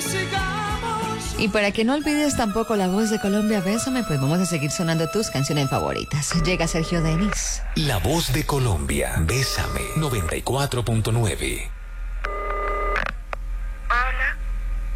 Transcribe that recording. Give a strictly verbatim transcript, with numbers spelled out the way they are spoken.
Y para que no olvides tampoco la voz de Colombia, Bésame, pues vamos a seguir sonando tus canciones favoritas. Llega Sergio Denis. La voz de Colombia, Bésame, noventa y cuatro punto nueve.